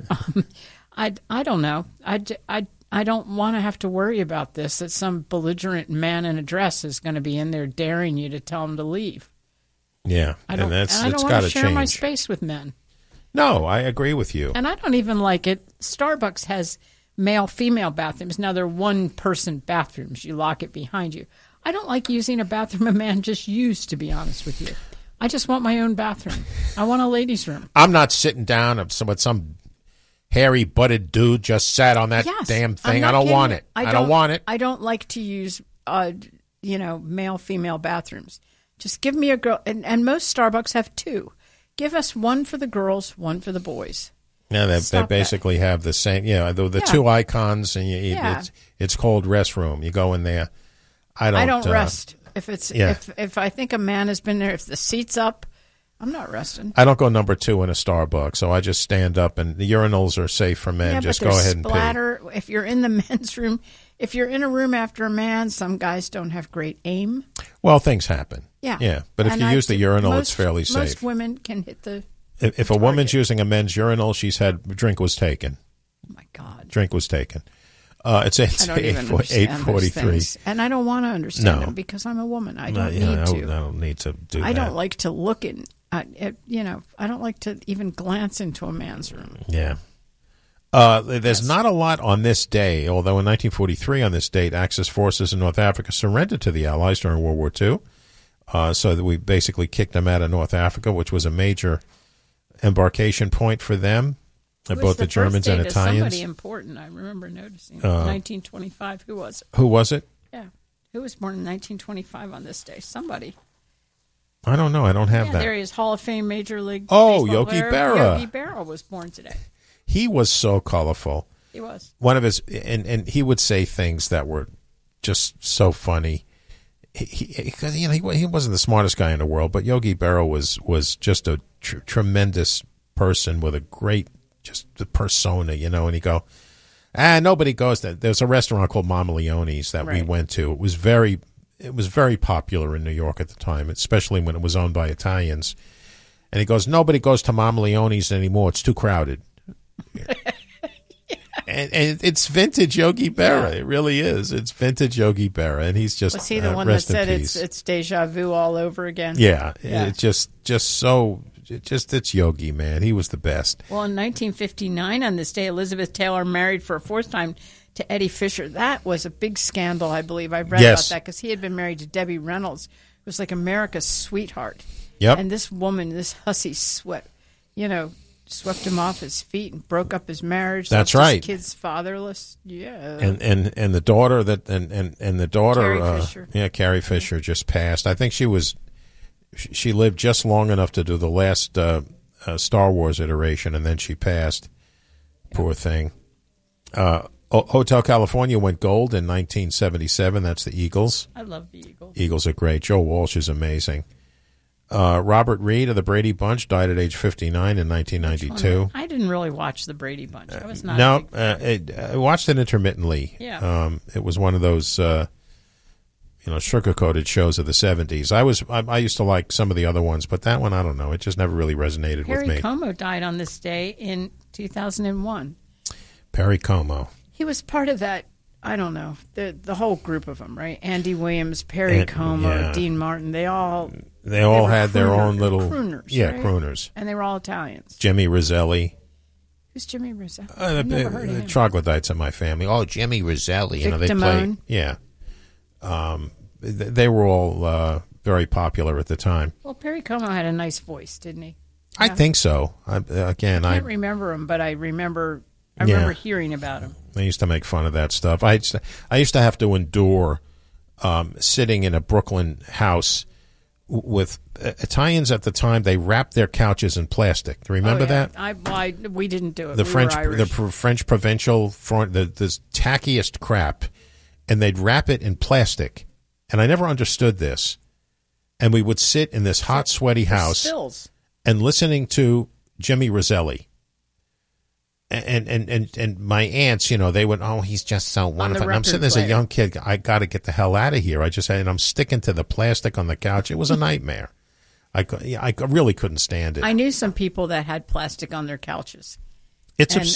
I don't know. I don't want to have to worry about this, that some belligerent man in a dress is going to be in there daring you to tell him to leave. Yeah, I don't it's want got to to share change. my space with men. No, I agree with you. And I don't even like it. Starbucks has male-female bathrooms. Now, they're one-person bathrooms. You lock it behind you. I don't like using a bathroom a man just used, to be honest with you. I just want my own bathroom. I want a ladies' room. I'm not sitting down with some hairy-butted dude just sat on that damn thing. I don't want it. I don't want it. I don't like to use, male-female bathrooms. Just give me a girl. And most Starbucks have two. Give us one for the girls, one for the boys. Yeah, they basically have the same. Yeah, the two icons, and it's called restroom. You go in there. I don't rest if I think a man has been there. If the seat's up, I'm not resting. I don't go number 2 in a Starbucks, so I just stand up, and the urinals are safe for men. Just go ahead and pee. If you're in the men's room, if you're in a room after a man, some guys don't have great aim. Well, things happen. Yeah. But if you use the urinal, it's fairly safe. Most women can hit the. If a woman's using a men's urinal, she's had drink was taken. Oh my God! Drink was taken. It's 8:43, and I don't want to understand them because I'm a woman. I don't need to. I don't need to do that. I don't like to look in. I don't like to even glance into a man's room. Yeah. There's not a lot on this day, although in 1943 on this date, Axis forces in North Africa surrendered to the Allies during World War II. So that we basically kicked them out of North Africa, which was a major embarkation point for them, both the Germans and Italians. Somebody important, I remember noticing. 1925, who was it? Who was it? Yeah. Who was born in 1925 on this day? Somebody. I don't know. I don't have that. There he is, Hall of Fame Major League Baseball Yogi player. Berra. Yogi Berra was born today. He was so colorful. He was. One of his, and he would say things that were just so funny. He wasn't the smartest guy in the world, but Yogi Berra was just a tremendous person with a great just persona, and he'd go, nobody goes there. There's a restaurant called Mama Leone's that we went to. It was very popular in New York at the time, especially when it was owned by Italians. And he goes, nobody goes to Mama Leone's anymore. It's too crowded. And it's vintage Yogi Berra. Yeah. It really is. It's vintage Yogi Berra, and he's just. Was he the one that said it's deja vu all over again? Yeah. It's it's Yogi, man. He was the best. Well, in 1959, on this day, Elizabeth Taylor married for a fourth time to Eddie Fisher. That was a big scandal, I believe. I read about that because he had been married to Debbie Reynolds, who was like America's sweetheart. Yep. And this woman, this hussy, swept him off his feet and broke up his marriage. That's right. His kids fatherless. Yeah. And the daughter and the daughter, Carrie Fisher. Carrie Fisher just passed. I think she lived just long enough to do the last Star Wars iteration, and then she passed. Poor thing. Hotel California went gold in 1977. That's the Eagles. I love the Eagles. Eagles are great. Joe Walsh is amazing. Robert Reed of the Brady Bunch died at age 59 in 1992. I didn't really watch the Brady Bunch. I was not. I watched it intermittently. Yeah. It was one of those, sugar-coated shows of the 70s. I used to like some of the other ones, but that one, I don't know. It just never really resonated with me. Perry Como died on this day in 2001. Perry Como. He was part of that. I don't know, the whole group of them, right? Andy Williams, Perry Como, Dean Martin. They all had their own little crooners. Yeah, crooners. And they were all Italians. Jimmy Roselli. Who's Jimmy Roselli? I've never heard of him. Troglodytes in my family. Oh, Jimmy Roselli. Vic they Damone. played. Yeah. They were all very popular at the time. Well, Perry Como had a nice voice, didn't he? I think so. I can't remember him, but I remember hearing about him. I used to make fun of that stuff. I used to have to endure sitting in a Brooklyn house with Italians at the time. They wrapped their couches in plastic. Do you remember that? We didn't do it. The French provincial front, the tackiest crap, and they'd wrap it in plastic. And I never understood this. And we would sit in this hot, sweaty house and listening to Jimmy Roselli. And my aunts, they went, oh, he's just so wonderful. And I'm sitting as a young kid, I got to get the hell out of here. And I'm sticking to the plastic on the couch. It was a nightmare. I really couldn't stand it. I knew some people that had plastic on their couches. It's